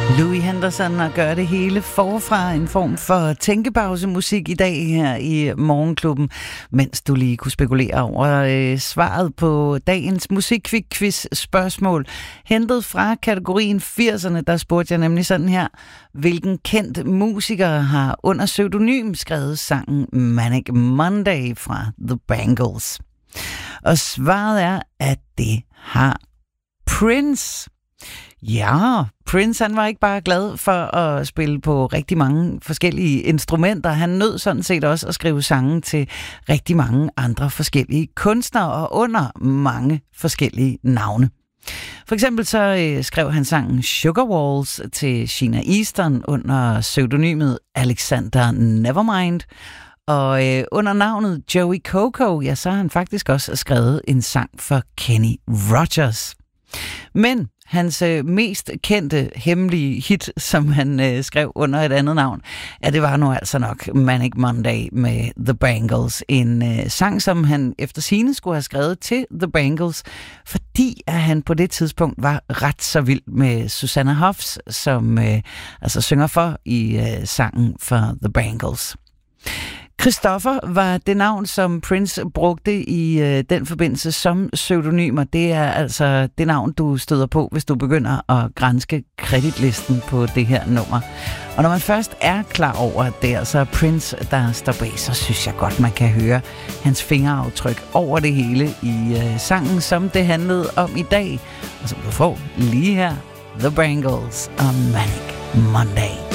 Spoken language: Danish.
Louis Henderson og gør det hele forfra, en form for tænkepausemusik i dag her i Morgenklubben, mens du lige kunne spekulere over svaret på dagens musikquiz spørgsmål. Hentet fra kategorien 80'erne, der spurgte jeg nemlig sådan her: hvilken kendt musiker har under pseudonym skrevet sangen Manic Monday fra The Bangles? Og svaret er, at det har Prince. Ja, Prince han var ikke bare glad for at spille på rigtig mange forskellige instrumenter. Han nød sådan set også at skrive sange til rigtig mange andre forskellige kunstnere og under mange forskellige navne. For eksempel så skrev han sangen Sugar Walls til Sheena Easton under pseudonymet Alexander Nevermind. Og under navnet Joey Coco, ja, så har han faktisk også skrevet en sang for Kenny Rogers. Men hans mest kendte hemmelige hit, som han skrev under et andet navn, det var nu altså nok Manic Monday med The Bangles. En sang, som han efter sigende skulle have skrevet til The Bangles, fordi at han på det tidspunkt var ret så vild med Susanna Hoffs, som altså synger for i sangen for The Bangles. Christopher var det navn, som Prince brugte i den forbindelse som pseudonym, og det er altså det navn, du støder på, hvis du begynder at granske kreditlisten på det her nummer. Og når man først er klar over, at det er altså Prince, der står bag, så synes jeg godt, man kan høre hans fingeraftryk over det hele i sangen, som det handlede om i dag, og som du får lige her: The Bangles og Manic Monday.